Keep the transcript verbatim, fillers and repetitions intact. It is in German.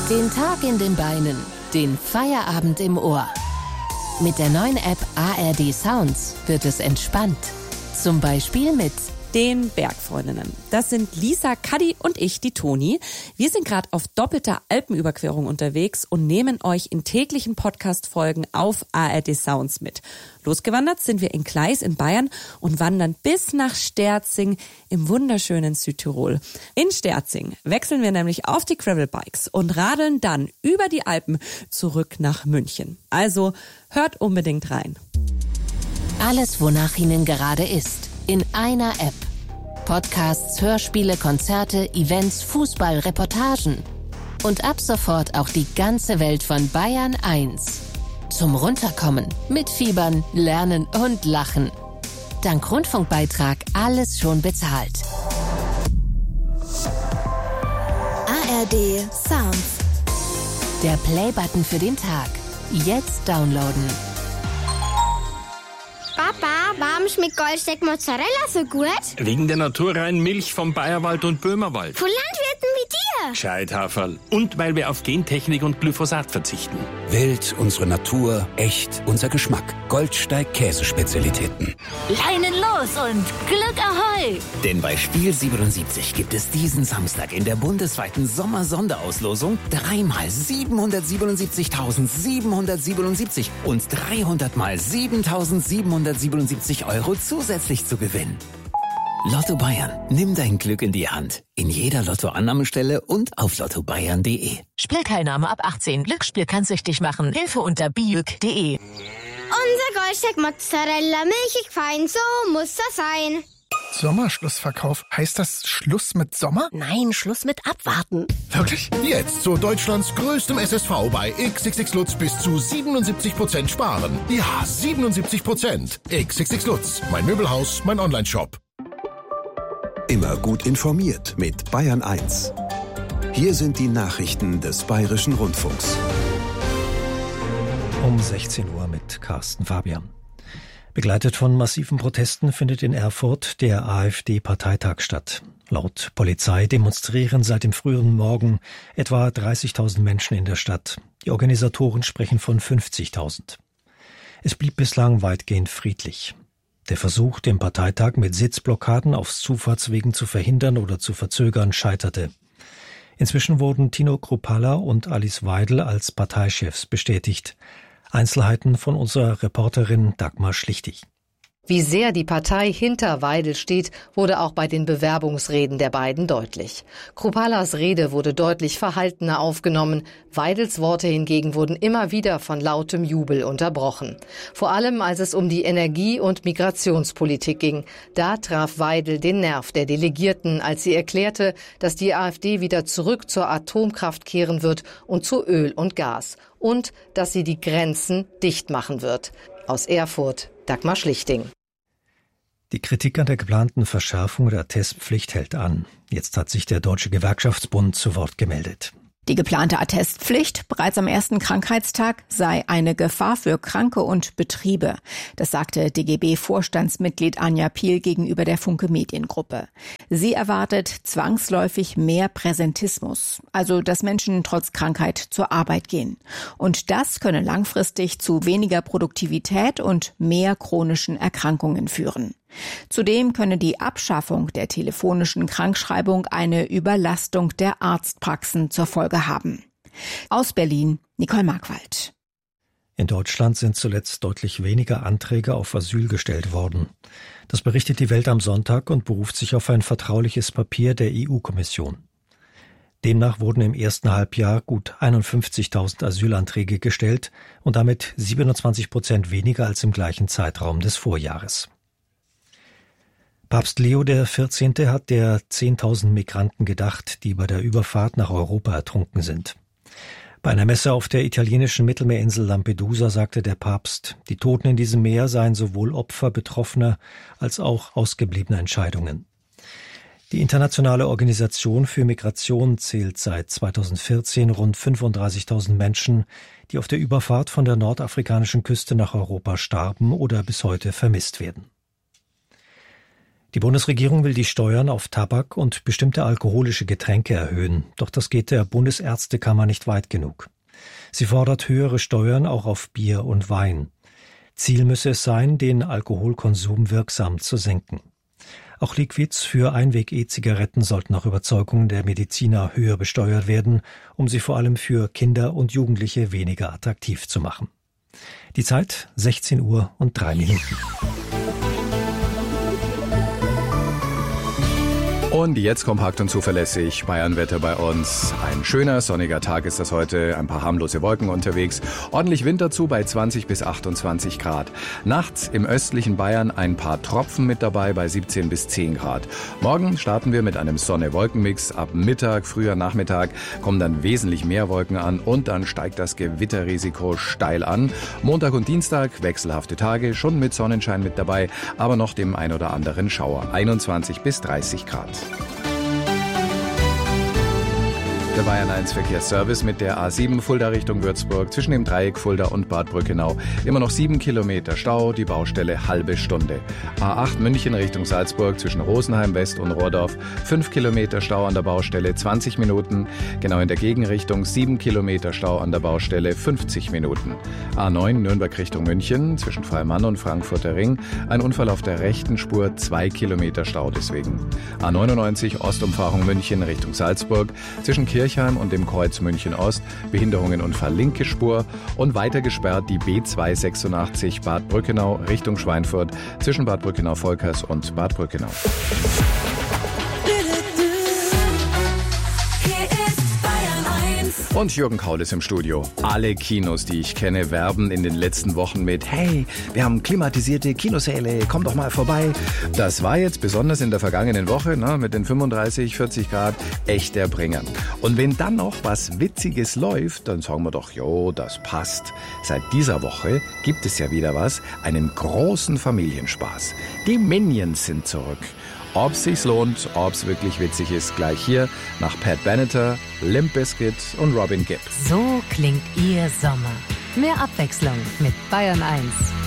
Den Tag in den Beinen, den Feierabend im Ohr. Mit der neuen App A R D Sounds wird es entspannt. Zum Beispiel mit den Bergfreundinnen. Das sind Lisa, Kadi und ich, die Toni. Wir sind gerade auf doppelter Alpenüberquerung unterwegs und nehmen euch in täglichen Podcast-Folgen auf A R D Sounds mit. Losgewandert sind wir in Gleis in Bayern und wandern bis nach Sterzing im wunderschönen Südtirol. In Sterzing wechseln wir nämlich auf die Gravelbikes und radeln dann über die Alpen zurück nach München. Also hört unbedingt rein. Alles, wonach Ihnen gerade ist, in einer App. Podcasts, Hörspiele, Konzerte, Events, Fußball, Reportagen. Und ab sofort auch die ganze Welt von Bayern eins. Zum Runterkommen, mitfiebern, lernen und lachen. Dank Rundfunkbeitrag alles schon bezahlt. A R D Sounds. Der Playbutton für den Tag. Jetzt downloaden. Papa, warum schmeckt Goldsteak Mozzarella so gut? Wegen der naturreinen Milch vom Bayerwald und Böhmerwald. Von Landwirten wie dir. Gescheithaferl. Und weil wir auf Gentechnik und Glyphosat verzichten. Wild, unsere Natur, echt, unser Geschmack. Goldsteig Käsespezialitäten. Leinen los und Glück ahoi! Denn bei Spiel siebenundsiebzig gibt es diesen Samstag in der bundesweiten Sommer-Sonderauslosung dreimal siebenhundertsiebenundsiebzigtausendsiebenhundertsiebenundsiebzig und dreihundert mal siebentausendsiebenhundertsiebenundsiebzig Euro zusätzlich zu gewinnen. Lotto Bayern. Nimm dein Glück in die Hand. In jeder Lottoannahmestelle und auf lotto bayern punkt de. Spielteilnahme ab achtzehn. Glücksspiel kann süchtig machen. Hilfe unter biüg punkt de. Unser Goldsteak Mozzarella, milchig fein, so muss das sein. Sommerschlussverkauf. Heißt das Schluss mit Sommer? Nein, Schluss mit Abwarten. Wirklich? Jetzt zu Deutschlands größtem S S V bei X X X Lutz bis zu siebenundsiebzig Prozent sparen. Ja, siebenundsiebzig Prozent. X X X Lutz. Mein Möbelhaus, mein Onlineshop. Immer gut informiert mit Bayern eins. Hier sind die Nachrichten des Bayerischen Rundfunks. Um sechzehn Uhr mit Carsten Fabian. Begleitet von massiven Protesten findet in Erfurt der AfD-Parteitag statt. Laut Polizei demonstrieren seit dem frühen Morgen etwa dreißigtausend Menschen in der Stadt. Die Organisatoren sprechen von fünfzigtausend. Es blieb bislang weitgehend friedlich. Der Versuch, den Parteitag mit Sitzblockaden auf Zufahrtswegen zu verhindern oder zu verzögern, scheiterte. Inzwischen wurden Tino Kruppalla und Alice Weidel als Parteichefs bestätigt. Einzelheiten von unserer Reporterin Dagmar Schlichtig. Wie sehr die Partei hinter Weidel steht, wurde auch bei den Bewerbungsreden der beiden deutlich. Krupallas Rede wurde deutlich verhaltener aufgenommen. Weidels Worte hingegen wurden immer wieder von lautem Jubel unterbrochen. Vor allem, als es um die Energie- und Migrationspolitik ging. Da traf Weidel den Nerv der Delegierten, als sie erklärte, dass die AfD wieder zurück zur Atomkraft kehren wird und zu Öl und Gas. Und dass sie die Grenzen dicht machen wird. Aus Erfurt, Dagmar Schlichting. Die Kritik an der geplanten Verschärfung der Attestpflicht hält an. Jetzt hat sich der Deutsche Gewerkschaftsbund zu Wort gemeldet. Die geplante Attestpflicht bereits am ersten Krankheitstag sei eine Gefahr für Kranke und Betriebe. Das sagte D G B-Vorstandsmitglied Anja Piel gegenüber der Funke Mediengruppe. Sie erwartet zwangsläufig mehr Präsentismus, also dass Menschen trotz Krankheit zur Arbeit gehen. Und das könne langfristig zu weniger Produktivität und mehr chronischen Erkrankungen führen. Zudem könne die Abschaffung der telefonischen Krankschreibung eine Überlastung der Arztpraxen zur Folge haben. Aus Berlin, Nicole Markwald. In Deutschland sind zuletzt deutlich weniger Anträge auf Asyl gestellt worden. Das berichtet die Welt am Sonntag und beruft sich auf ein vertrauliches Papier der E U-Kommission. Demnach wurden im ersten Halbjahr gut einundfünfzigtausend Asylanträge gestellt und damit siebenundzwanzig Prozent weniger als im gleichen Zeitraum des Vorjahres. Papst Leo der vierzehnte hat der zehntausend Migranten gedacht, die bei der Überfahrt nach Europa ertrunken sind. Bei einer Messe auf der italienischen Mittelmeerinsel Lampedusa sagte der Papst, die Toten in diesem Meer seien sowohl Opfer Betroffener als auch ausgebliebener Entscheidungen. Die Internationale Organisation für Migration zählt seit zweitausendvierzehn rund fünfunddreißigtausend Menschen, die auf der Überfahrt von der nordafrikanischen Küste nach Europa starben oder bis heute vermisst werden. Die Bundesregierung will die Steuern auf Tabak und bestimmte alkoholische Getränke erhöhen, doch das geht der Bundesärztekammer nicht weit genug. Sie fordert höhere Steuern auch auf Bier und Wein. Ziel müsse es sein, den Alkoholkonsum wirksam zu senken. Auch Liquids für Einweg-E-Zigaretten sollten nach Überzeugung der Mediziner höher besteuert werden, um sie vor allem für Kinder und Jugendliche weniger attraktiv zu machen. Die Zeit sechzehn Uhr und drei Minuten. Und jetzt kompakt und zuverlässig Bayernwetter bei uns. Ein schöner, sonniger Tag ist das heute. Ein paar harmlose Wolken unterwegs. Ordentlich Wind dazu bei zwanzig bis achtundzwanzig Grad. Nachts im östlichen Bayern ein paar Tropfen mit dabei bei siebzehn bis zehn Grad. Morgen starten wir mit einem Sonne-Wolken-Mix. Ab Mittag, früher Nachmittag kommen dann wesentlich mehr Wolken an und dann steigt das Gewitterrisiko steil an. Montag und Dienstag wechselhafte Tage, schon mit Sonnenschein mit dabei, aber noch dem ein oder anderen Schauer. einundzwanzig bis dreißig Grad. Der Bayern eins Verkehrsservice mit der A sieben Fulda Richtung Würzburg zwischen dem Dreieck Fulda und Bad Brückenau. Immer noch sieben Kilometer Stau, die Baustelle halbe Stunde. A acht München Richtung Salzburg zwischen Rosenheim West und Rohrdorf. fünf Kilometer Stau an der Baustelle, zwanzig Minuten. Genau in der Gegenrichtung sieben Kilometer Stau an der Baustelle, fünfzig Minuten. A neun Nürnberg Richtung München zwischen Freimann und Frankfurter Ring. Ein Unfall auf der rechten Spur, zwei Kilometer Stau deswegen. A neunundneunzig Ostumfahrung München Richtung Salzburg zwischen Kirch und dem Kreuz München Ost, Behinderungen und linke Spur und weiter gesperrt die B zweihundertsechsundachtzig Bad Brückenau Richtung Schweinfurt zwischen Bad Brückenau-Volkers und Bad Brückenau. Und Jürgen Kaul ist im Studio. Alle Kinos, die ich kenne, werben in den letzten Wochen mit "Hey, wir haben klimatisierte Kinosäle, komm doch mal vorbei." Das war jetzt besonders in der vergangenen Woche, ne, mit den fünfunddreißig, vierzig Grad, echt der Bringer. Und wenn dann noch was Witziges läuft, dann sagen wir doch, jo, das passt. Seit dieser Woche gibt es ja wieder was, einen großen Familienspaß. Die Minions sind zurück. Ob es sich lohnt, ob es wirklich witzig ist, gleich hier nach Pat Benatar, Limp Bizkit und Robin Gibb. So klingt Ihr Sommer. Mehr Abwechslung mit Bayern eins.